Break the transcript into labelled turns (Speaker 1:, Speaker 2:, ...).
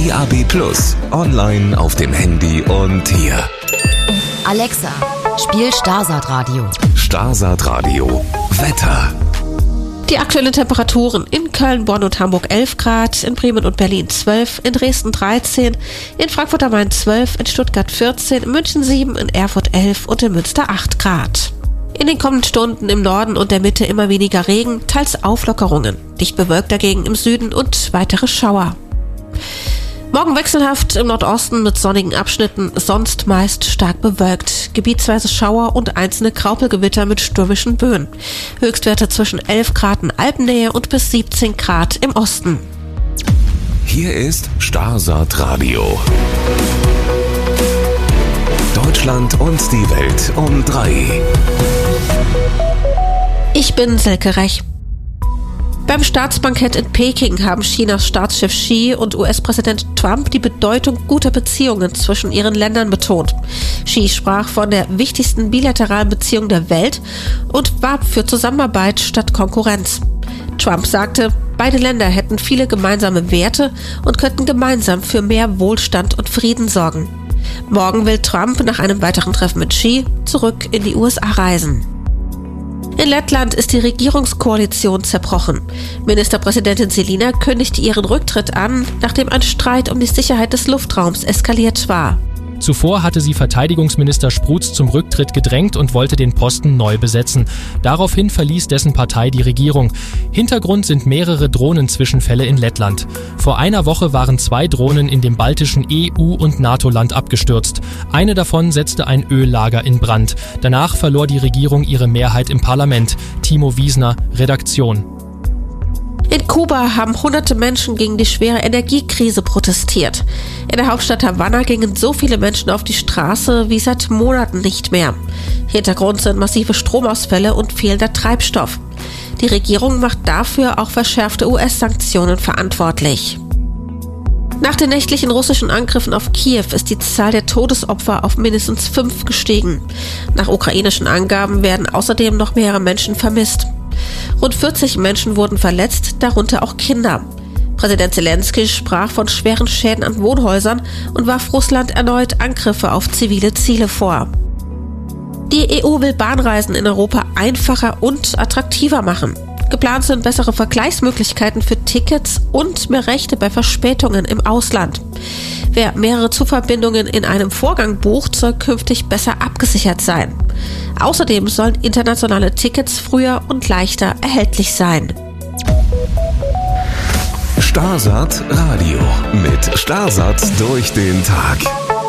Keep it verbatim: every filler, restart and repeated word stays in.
Speaker 1: D A B Plus, online auf dem Handy und hier.
Speaker 2: Alexa, spiel Starsat Radio.
Speaker 1: Starsat Radio. Wetter.
Speaker 3: Die aktuellen Temperaturen in Köln, Bonn und Hamburg elf Grad, in Bremen und Berlin zwölf, in Dresden dreizehn, in Frankfurt am Main zwölf, in Stuttgart vierzehn, in München sieben, in Erfurt elf und in Münster acht Grad. In den kommenden Stunden im Norden und der Mitte immer weniger Regen, teils Auflockerungen. Dicht bewölkt dagegen im Süden und weitere Schauer. Morgen wechselhaft im Nordosten mit sonnigen Abschnitten, sonst meist stark bewölkt. Gebietsweise Schauer und einzelne Graupelgewitter mit stürmischen Böen. Höchstwerte zwischen elf Grad in Alpennähe und bis siebzehn Grad im Osten.
Speaker 1: Hier ist Starsat Radio. Deutschland und die Welt um drei.
Speaker 3: Ich bin Silke Rech. Beim Staatsbankett in Peking haben Chinas Staatschef Xi und U S-Präsident Trump die Bedeutung guter Beziehungen zwischen ihren Ländern betont. Xi sprach von der wichtigsten bilateralen Beziehung der Welt und warb für Zusammenarbeit statt Konkurrenz. Trump sagte, beide Länder hätten viele gemeinsame Werte und könnten gemeinsam für mehr Wohlstand und Frieden sorgen. Morgen will Trump nach einem weiteren Treffen mit Xi zurück in die U S A reisen. In Lettland ist die Regierungskoalition zerbrochen. Ministerpräsidentin Selina kündigte ihren Rücktritt an, nachdem ein Streit um die Sicherheit des Luftraums eskaliert war.
Speaker 4: Zuvor hatte sie Verteidigungsminister Spruz zum Rücktritt gedrängt und wollte den Posten neu besetzen. Daraufhin verließ dessen Partei die Regierung. Hintergrund sind mehrere Drohnenzwischenfälle in Lettland. Vor einer Woche waren zwei Drohnen in dem baltischen E U- und NATO-Land abgestürzt. Eine davon setzte ein Öllager in Brand. Danach verlor die Regierung ihre Mehrheit im Parlament. Timo Wiesner, Redaktion.
Speaker 3: In Kuba haben hunderte Menschen gegen die schwere Energiekrise protestiert. In der Hauptstadt Havanna gingen so viele Menschen auf die Straße wie seit Monaten nicht mehr. Hintergrund sind massive Stromausfälle und fehlender Treibstoff. Die Regierung macht dafür auch verschärfte U S-Sanktionen verantwortlich. Nach den nächtlichen russischen Angriffen auf Kiew ist die Zahl der Todesopfer auf mindestens fünf gestiegen. Nach ukrainischen Angaben werden außerdem noch mehrere Menschen vermisst. Rund vierzig Menschen wurden verletzt, darunter auch Kinder. Präsident Zelensky sprach von schweren Schäden an Wohnhäusern und warf Russland erneut Angriffe auf zivile Ziele vor. Die E U will Bahnreisen in Europa einfacher und attraktiver machen. Geplant sind bessere Vergleichsmöglichkeiten für Tickets und mehr Rechte bei Verspätungen im Ausland. Wer mehrere Zugverbindungen in einem Vorgang bucht, soll künftig besser abgesichert sein. Außerdem sollen internationale Tickets früher und leichter erhältlich sein.
Speaker 1: Starsat Radio mit Starsat durch den Tag.